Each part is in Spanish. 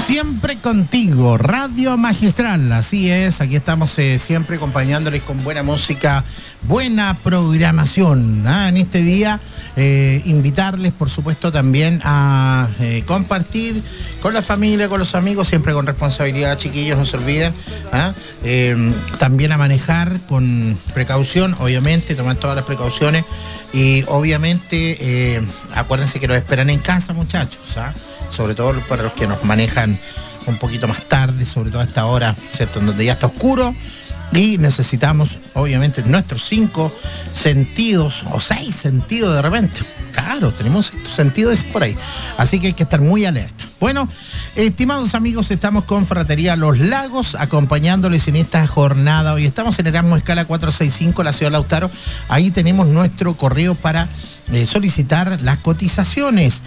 Siempre contigo, Radio Magistral, así es, aquí estamos siempre acompañándoles con buena música, buena programación. En este día, invitarles, por supuesto, también a compartir con la familia, con los amigos, siempre con responsabilidad, chiquillos, no se olviden. También a manejar con precaución, obviamente, tomar todas las precauciones y obviamente acuérdense que los esperan en casa, muchachos, sobre todo para los que nos manejan un poquito más tarde, sobre todo a esta hora, ¿cierto?, en donde ya está oscuro y necesitamos, obviamente, nuestros 5 sentidos o 6 sentidos de repente. Claro, tenemos estos sentidos por ahí, así que hay que estar muy alerta. Bueno, estimados amigos, estamos con Ferretería Los Lagos, acompañándoles en esta jornada. Hoy estamos en Erasmo Escala 465, la ciudad de Lautaro. Ahí tenemos nuestro correo para solicitar las cotizaciones.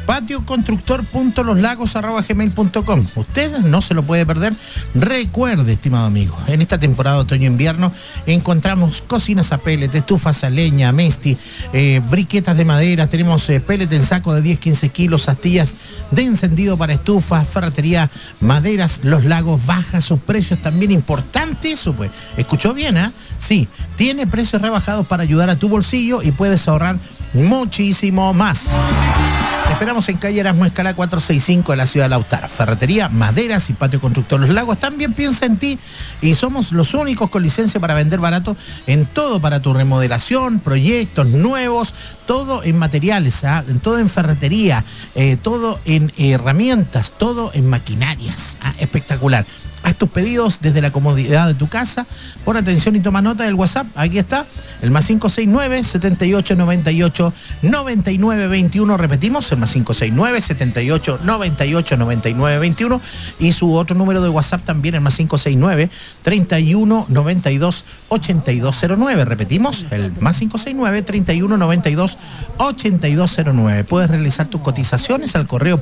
patioconstructor.loslagos@gmail.com. Usted no se lo puede perder. Recuerde, estimado amigo, en esta temporada otoño-invierno encontramos cocinas a pellet, estufas a leña, mesti, briquetas de madera, tenemos pellet en saco de 10-15 kilos, astillas de encendido para estufas, ferretería, maderas. Los Lagos baja sus precios, también importante eso, pues. ¿Escuchó bien, Sí, tiene precios rebajados para ayudar a tu bolsillo y puedes ahorrar muchísimo más. Te esperamos en calle Erasmo Escala 465 de la ciudad de Lautaro. Ferretería, maderas y patio constructor Los Lagos también piensa en ti y somos los únicos con licencia para vender barato en todo para tu remodelación, proyectos nuevos, todo en materiales, todo en ferretería, todo en herramientas, todo en maquinarias. Espectacular. Haz tus pedidos desde la comodidad de tu casa. Pon atención y toma nota del WhatsApp. Aquí está, el +569 78 98 99 21. Repetimos, el +569 78 98 99 21. Y su otro número de WhatsApp también, el +569 31 92 8209. Repetimos, el +569 31 92 8209. Puedes realizar tus cotizaciones al correo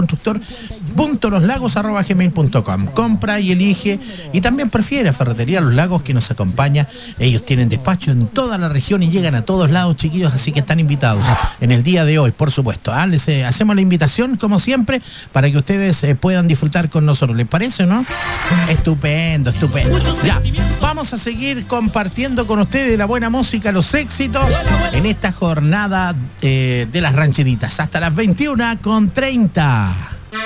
patioconstructor.loslagos@gmail.com. Compra y elige y también prefiere a Ferretería Los Lagos, que nos acompaña. Ellos tienen despacho en toda la región y llegan a todos lados, chiquillos, así que están invitados en el día de hoy, por supuesto. Les hacemos la invitación, como siempre, para que ustedes puedan disfrutar con nosotros. ¿Les parece, no? Estupendo, estupendo. Ya, vamos a seguir compartiendo con ustedes la buena música, los éxitos en esta jornada de las rancheritas. Hasta las 21:30.